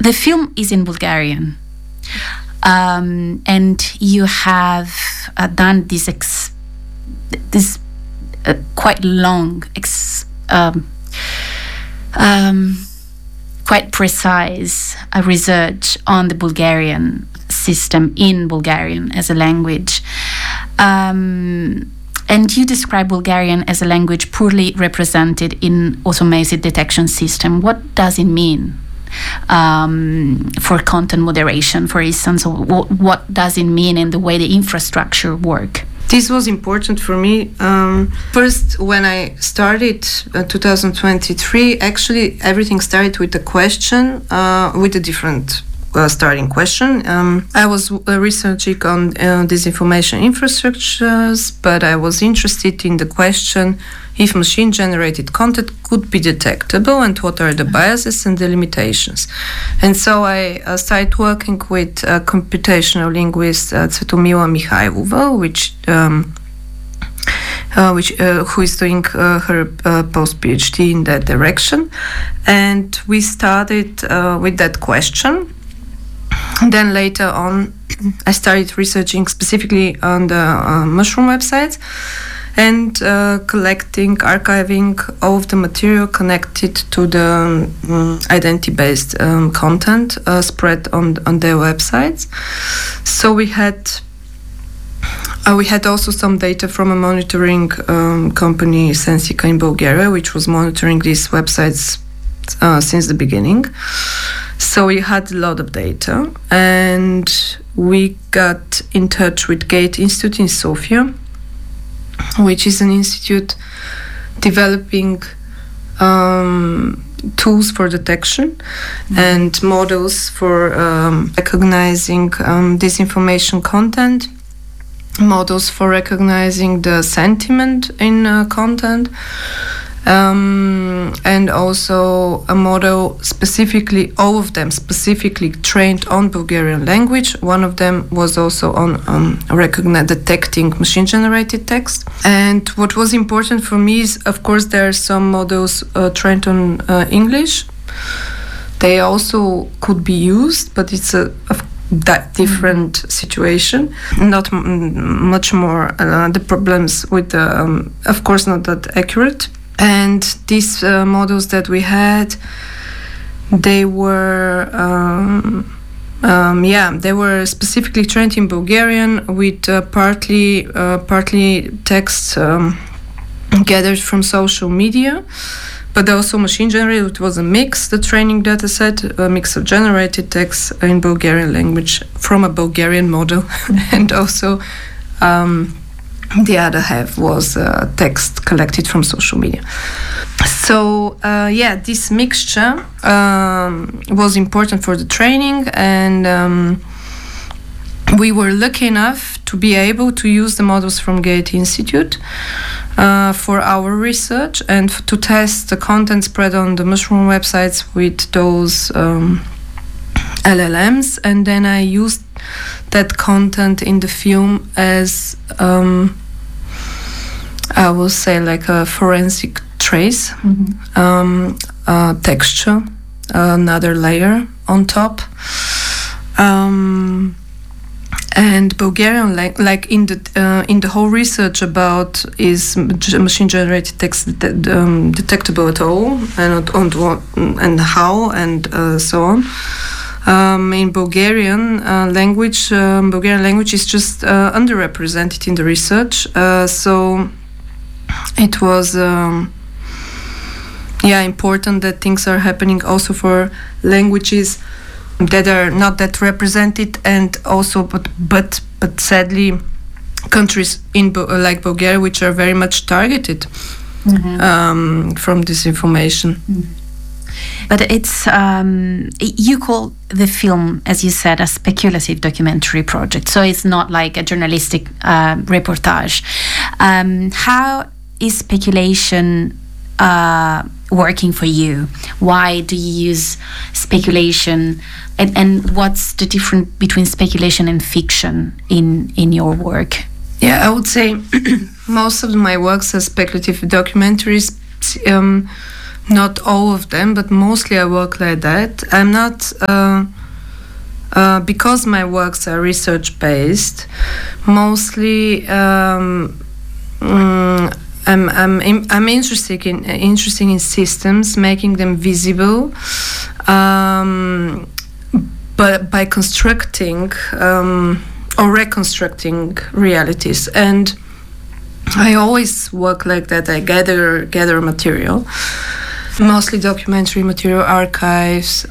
The film is in Bulgarian, and you have done this quite long, quite precise research on the Bulgarian system in Bulgarian as a language. And you describe Bulgarian as a language poorly represented in automated detection system. What does it mean for content moderation, for instance? What does it mean in the way the infrastructure work? This was important for me. First, when I started 2023, actually everything started with a question, with a different starting question. I was researching on disinformation infrastructures, but I was interested in the question if machine-generated content could be detectable and what are the biases and the limitations. And so I started working with computational linguist Cvetomila Mihajlova, who is doing her post-PhD in that direction. And we started with that question. And then later on, I started researching specifically on the mushroom websites and archiving all of the material connected to the identity-based content spread on their websites. So we had also some data from a monitoring company, Sensika in Bulgaria, which was monitoring these websites since the beginning. So we had a lot of data, and we got in touch with Gate Institute in Sofia, which is an institute developing tools for detection and models for recognizing disinformation content, models for recognizing the sentiment in content, and also a model all of them specifically trained on Bulgarian language. One of them was also on detecting machine-generated text. And what was important for me is, of course, there are some models trained on English. They also could be used, but it's that different situation, not much more the problems with of course not that accurate. And these models that we had, they were specifically trained in Bulgarian with partly text gathered from social media, but also machine generated. It was a mix, the training data set, a mix of generated text in Bulgarian language from a Bulgarian model, and also the other half was text collected from social media. So this mixture was important for the training, and we were lucky enough to be able to use the models from Gate Institute for our research and to test the content spread on the mushroom websites with those LLMs, and then I used that content in the film as I will say like a forensic trace, texture, another layer on top, and Bulgarian like in the whole research about is machine generated text detectable at all, and on what and how and so on. In Bulgarian language is just underrepresented in the research, so it was important that things are happening also for languages that are not that represented, and also but sadly countries like Bulgaria which are very much targeted from disinformation. But it's you call the film, as you said, a speculative documentary project, so it's not like a journalistic reportage. How is speculation working for you? Why do you use speculation, and what's the difference between speculation and fiction in your work? Yeah, I would say most of my works are speculative documentaries. Not all of them, but mostly I work like that. I'm not because my works are research based. Mostly, I'm interested in systems, making them visible, but by constructing or reconstructing realities. And I always work like that. I gather material, mostly documentary material, archives,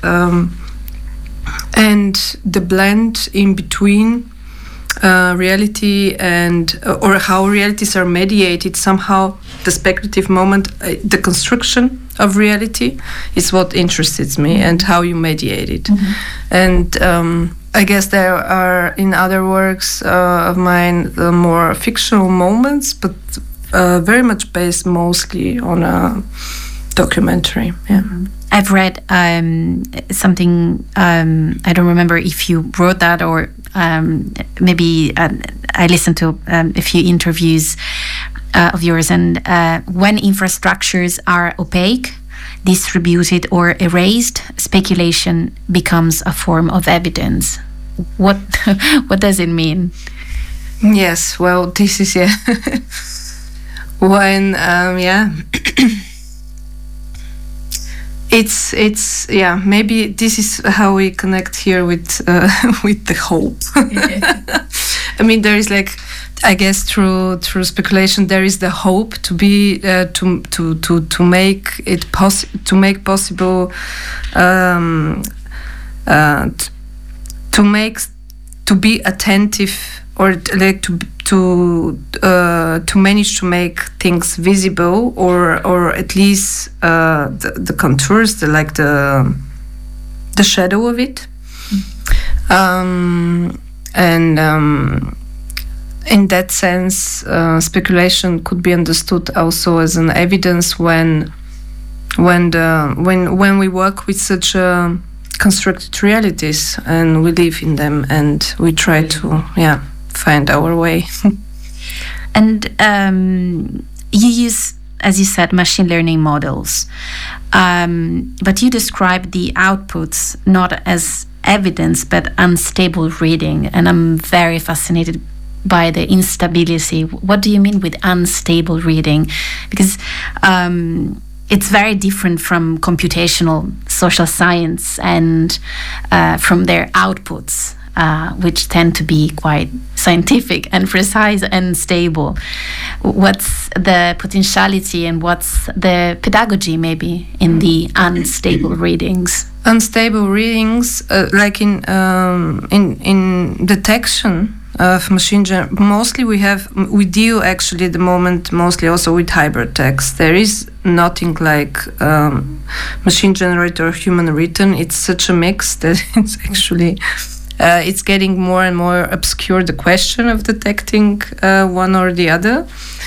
and the blend in between reality and or how realities are mediated. Somehow the speculative moment, the construction of reality is what interests me, and how you mediate it. And I guess there are in other works of mine more fictional moments, but very much based mostly on a documentary. Yeah. I've read something, I don't remember if you wrote that or maybe I listened to a few interviews of yours, and when infrastructures are opaque, distributed or erased, speculation becomes a form of evidence. What does it mean? Yes, well, this is when it's maybe this is how we connect here with the hope. I mean, there is like, I guess through speculation there is the hope to be to make it possible to be attentive, or like to manage to make things visible, or at least the contours, the shadow of it. In that sense, speculation could be understood also as an evidence when we work with such constructed realities and we live in them and we try to find our way. And you use, as you said, machine learning models, but you describe the outputs not as evidence but unstable reading, and I'm very fascinated by the instability. What do you mean with unstable reading? Because it's very different from computational social science and from their outputs, which tend to be quite scientific and precise and stable. What's the potentiality and what's the pedagogy maybe in the unstable readings? Unstable readings, like in detection of machine mostly we deal actually at the moment mostly also with hybrid text. There is nothing like machine generated or human written. It's such a mix that it's actually it's getting more and more obscure, the question of detecting one or the other.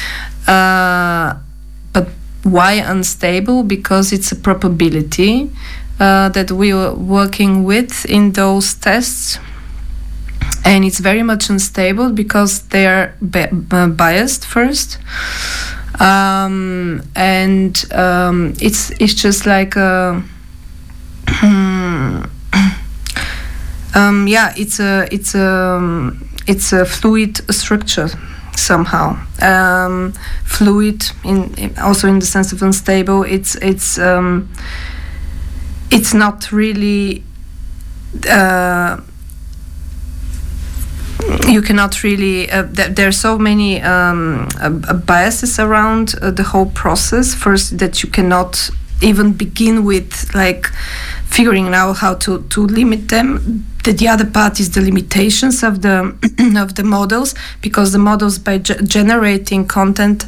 But why unstable? Because it's a probability that we are working with in those tests. And it's very much unstable because they are biased first, and it's just like it's a fluid structure somehow. Fluid also in the sense of unstable. It's not really. You cannot really. There are so many biases around the whole process. First, that you cannot even begin with, like figuring out how to limit them. The other part is the limitations of the of the models, because the models by generating content,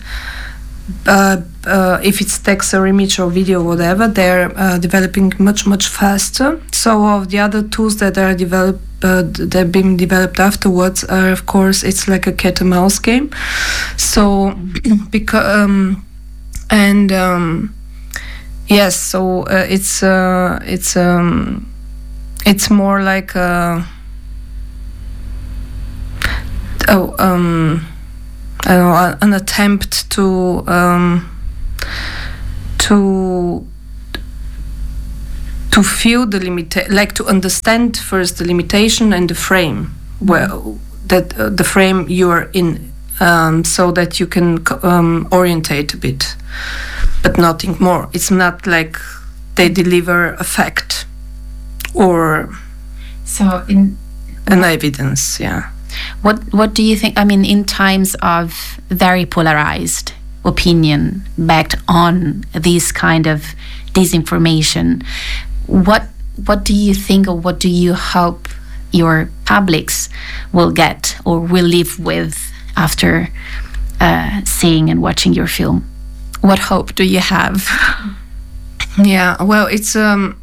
if it's text or image or video or whatever, they're developing much faster. So of the other tools that are developed. They've been developed afterwards are, of course, it's like a cat and mouse game. So because yes, so it's more like I don't know, an attempt to to feel the like to understand first the limitation and the frame, well, that the frame you are in, so that you can orientate a bit, but nothing more. It's not like they deliver a fact or an evidence. Yeah. What do you think? I mean, in times of very polarized opinion backed on this kind of disinformation, what do you think, or what do you hope your publics will get or will live with after seeing and watching your film? What hope do you have? Yeah, well, it's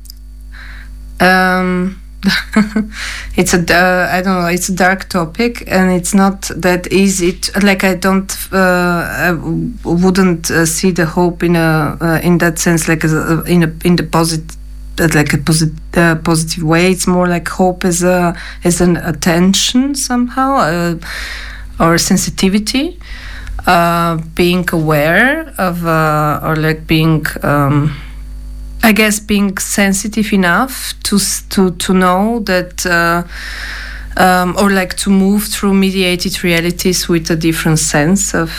it's I don't know, it's a dark topic, and it's not that easy like I wouldn't see the hope in that sense, like in the positive, like a positive way. It's more like hope as an attention somehow, or sensitivity, being aware of, or like being I guess being sensitive enough to know that, or like to move through mediated realities with a different sense of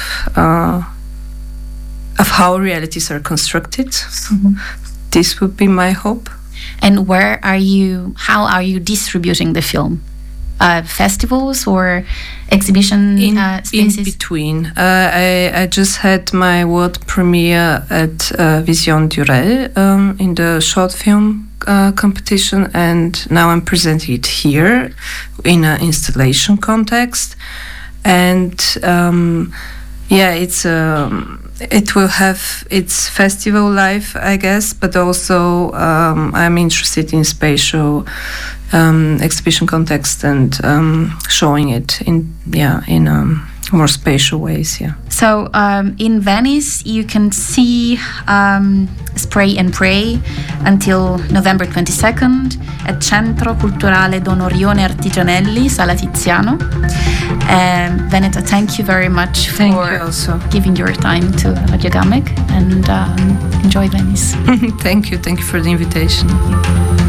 how realities are constructed. Mm-hmm. This would be my hope. And how are you distributing the film? Festivals or exhibition spaces? In between. I just had my world premiere at Vision Durel in the short film competition, and now I'm presenting it here in an installation context. And it will have its festival life, I guess, but also I'm interested in spatial exhibition context and showing it in more spatial ways. Yeah. So in Venice, you can see Spray and Pray until November 22nd at Centro Culturale Don Orione Artigianelli, Sala Tiziano. Veneta, thank you very much for giving your time to Radio Gamek, and enjoy Venice. Thank you for the invitation.